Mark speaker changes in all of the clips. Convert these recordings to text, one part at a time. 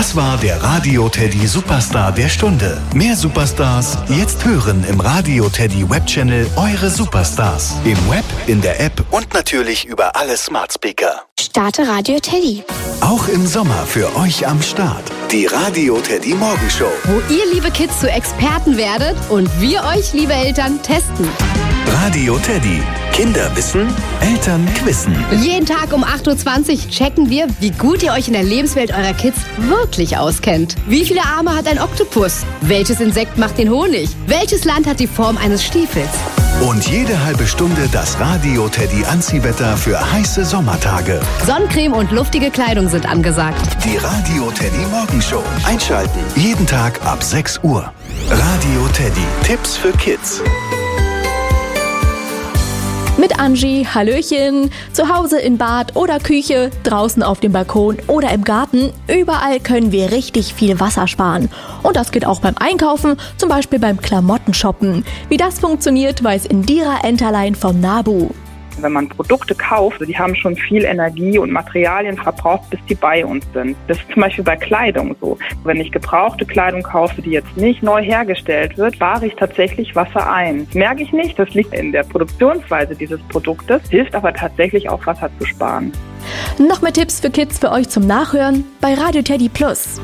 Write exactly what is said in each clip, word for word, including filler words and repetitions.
Speaker 1: Das war der Radio Teddy Superstar der Stunde. Mehr Superstars jetzt hören im Radio Teddy Webchannel Eure Superstars. Im Web, in der App und natürlich über alle Smart Speaker.
Speaker 2: Starte Radio Teddy.
Speaker 1: Auch im Sommer für euch am Start. Die Radio Teddy Morgenshow.
Speaker 3: Wo ihr, liebe Kids, zu Experten werdet und wir euch, liebe Eltern, testen.
Speaker 1: Radio Teddy. Kinder wissen, Eltern quizzen.
Speaker 3: Jeden Tag um acht Uhr zwanzig checken wir, wie gut ihr euch in der Lebenswelt eurer Kids wirklich auskennt. Wie viele Arme hat ein Oktopus? Welches Insekt macht den Honig? Welches Land hat die Form eines Stiefels?
Speaker 1: Und jede halbe Stunde das Radio Teddy Anziehwetter für heiße Sommertage.
Speaker 3: Sonnencreme und luftige Kleidung sind angesagt.
Speaker 1: Die Radio Teddy Morgenshow. Einschalten. Jeden Tag ab sechs Uhr. Radio Teddy. Tipps für Kids.
Speaker 4: Mit Angie, Hallöchen, zu Hause in Bad oder Küche, draußen auf dem Balkon oder im Garten, überall können wir richtig viel Wasser sparen. Und das geht auch beim Einkaufen, zum Beispiel beim Klamottenshoppen. Wie das funktioniert, weiß Indira Enterlein vom NABU.
Speaker 5: Wenn man Produkte kauft, die haben schon viel Energie und Materialien verbraucht, bis die bei uns sind. Das ist zum Beispiel bei Kleidung so. Wenn ich gebrauchte Kleidung kaufe, die jetzt nicht neu hergestellt wird, spare ich tatsächlich Wasser ein. Das merke ich nicht, das liegt in der Produktionsweise dieses Produktes, hilft aber tatsächlich auch Wasser zu sparen.
Speaker 4: Noch mehr Tipps für Kids für euch zum Nachhören bei Radio Teddy Plus.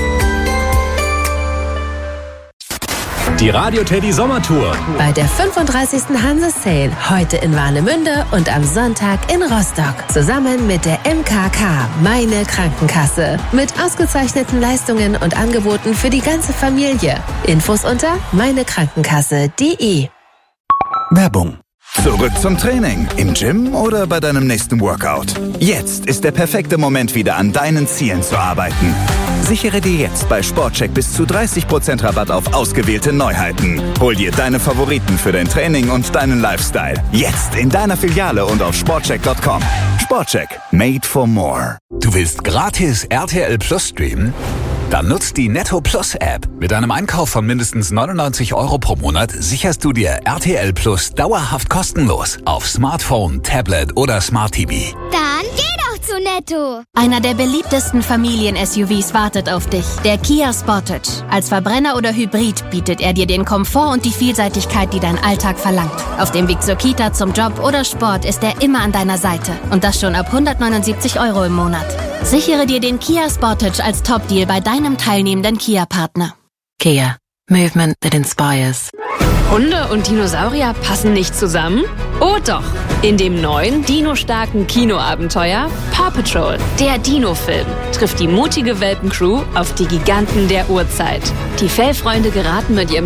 Speaker 6: Die Radio Teddy Sommertour.
Speaker 7: Bei der fünfunddreißigsten Hanse Sale heute in Warnemünde und am Sonntag in Rostock. Zusammen mit der M K K, meine Krankenkasse. Mit ausgezeichneten Leistungen und Angeboten für die ganze Familie. Infos unter meinekrankenkasse punkt de.
Speaker 1: Werbung.
Speaker 8: Zurück zum Training. Im Gym oder bei deinem nächsten Workout. Jetzt ist der perfekte Moment, wieder an deinen Zielen zu arbeiten. Sichere dir jetzt bei Sportcheck bis zu dreißig Prozent Rabatt auf ausgewählte Neuheiten. Hol dir deine Favoriten für dein Training und deinen Lifestyle. Jetzt in deiner Filiale und auf sportcheck punkt com. Sportcheck. Made for more.
Speaker 6: Du willst gratis R T L Plus streamen? Dann nutzt die Netto Plus App. Mit einem Einkauf von mindestens neunundneunzig Euro pro Monat sicherst du dir R T L Plus dauerhaft kostenlos auf Smartphone, Tablet oder Smart T V.
Speaker 2: Dann geh doch zu Netto.
Speaker 9: Einer der beliebtesten Familien-S U Vs wartet auf dich. Der Kia Sportage. Als Verbrenner oder Hybrid bietet er dir den Komfort und die Vielseitigkeit, die dein Alltag verlangt. Auf dem Weg zur Kita, zum Job oder Sport ist er immer an deiner Seite. Und das schon ab hundertneunundsiebzig Euro im Monat. Sichere dir den Kia Sportage als Top-Deal bei deinem teilnehmenden Kia-Partner.
Speaker 7: Kia. Movement that inspires.
Speaker 10: Hunde und Dinosaurier passen nicht zusammen? Oh doch! In dem neuen, dinostarken Kinoabenteuer Paw Patrol, der Dino-Film, trifft die mutige Welpencrew auf die Giganten der Urzeit. Die Fellfreunde geraten mit ihrem